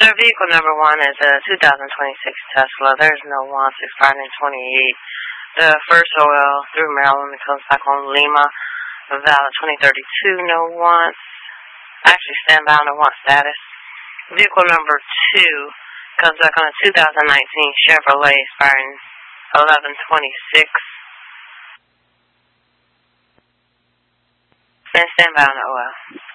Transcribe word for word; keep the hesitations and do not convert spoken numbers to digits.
Sir, vehicle number one is a two thousand twenty-six Tesla. There's no wants, expiring in twenty-eight. The first oil through Maryland comes back on Lima. Valid twenty thirty-two, no wants. Actually, standbound, no want status. Vehicle number two comes back on a two thousand nineteen Chevrolet, expiring eleven twenty-six. And standbound, O L.